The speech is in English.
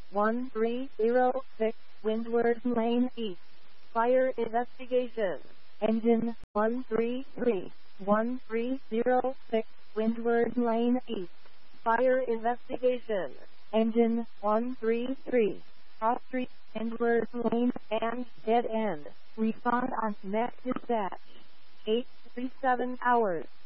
1306, Windward Lane East. Fire investigation. Engine 133, 1306, Windward Lane East. Fire investigation. Engine 133, Cross Street, Windward Lane, and dead end. Respond on Mac Dispatch. 837 hours.